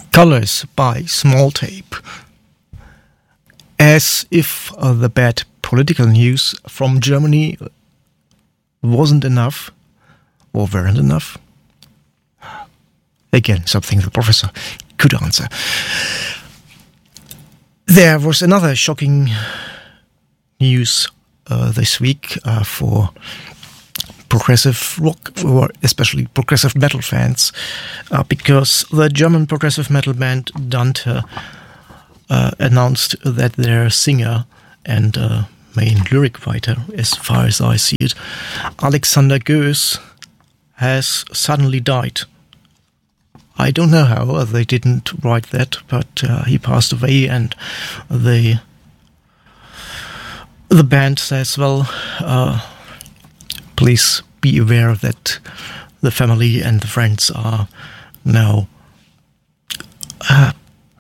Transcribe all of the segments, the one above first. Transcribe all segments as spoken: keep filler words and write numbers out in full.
Colors by Small Tape. As if uh, the bad political news from Germany wasn't enough, or weren't enough. Again, something the professor could answer. There was another shocking news uh, this week uh, for progressive rock, or especially progressive metal fans, uh, because the German progressive metal band Dante uh, announced that their singer and uh, main lyric writer, as far as I see it, Alexander Goes, has suddenly died. I don't know how, uh, they didn't write that, but uh, he passed away, and the the band says, well, uh, please be aware that the family and the friends are now uh,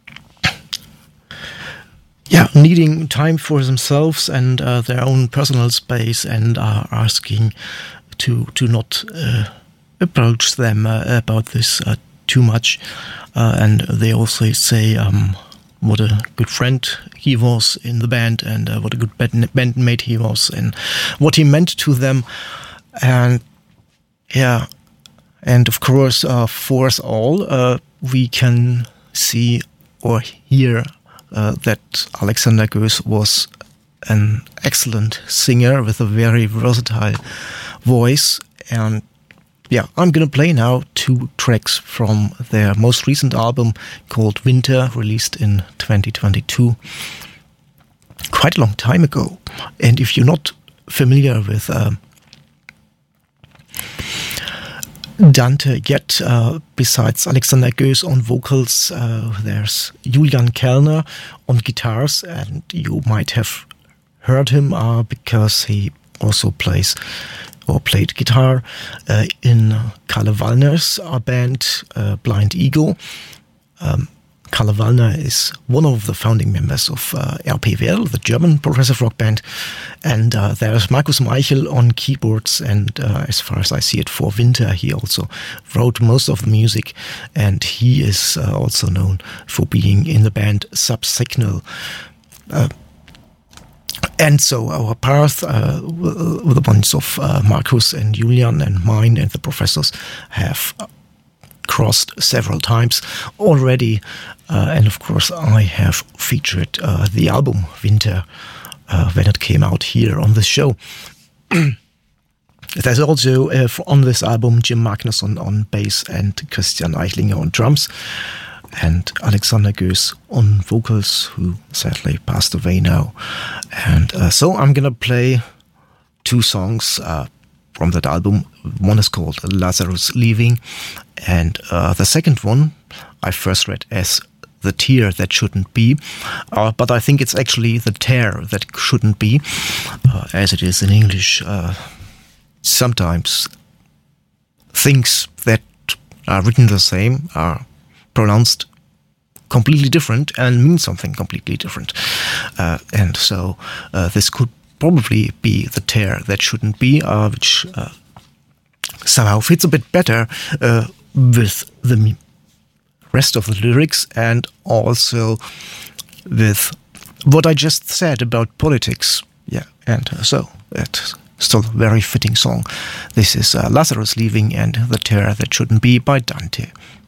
yeah, needing time for themselves and uh, their own personal space, and are asking to to not uh, approach them uh, about this uh, too much. Uh, and they also say um, what a good friend he was in the band, and uh, what a good band- bandmate he was, and what he meant to them. And yeah, and of course, uh, for us all, uh, we can see or hear uh, that Alexander Goes was an excellent singer with a very versatile voice. And yeah, I'm gonna play now two tracks from their most recent album called Winter, released in twenty twenty-two, quite a long time ago. And if you're not familiar with um, Dante yet, uh, besides Alexander Goes on vocals, uh, there's Julian Kellner on guitars, and you might have heard him uh, because he also plays or played guitar uh, in Kalle Wallner's uh, band, uh, Blind Ego. Um, Kalle Wallner is one of the founding members of uh, R P W L, the German progressive rock band. And uh, there's Markus Meichel on keyboards, and uh, as far as I see it, for Winter, he also wrote most of the music, and he is uh, also known for being in the band Subsignal. Uh, And so our path, uh, the ones of uh, Markus and Julian and mine and the professors, have crossed several times already. Uh, and of course, I have featured uh, the album Winter uh, when it came out here on the show. There's also uh, on this album Jim Magnusson on bass and Christian Eichlinger on drums, and Alexander Goes on vocals, who sadly passed away now. And uh, so I'm gonna play two songs uh, from that album. One is called Lazarus Leaving, and uh, the second one I first read as The Tear That Shouldn't Be, uh, but I think it's actually The Tear That Shouldn't Be, uh, as it is in English. Uh, sometimes things that are written the same are pronounced completely different and mean something completely different. Uh, and so uh, this could probably be The Tear That Shouldn't Be, uh, which uh, somehow fits a bit better uh, with the rest of the lyrics, and also with what I just said about politics. Yeah, and uh, so it's still a very fitting song. This is uh, Lazarus Leaving and The Tear That Shouldn't Be by Dante.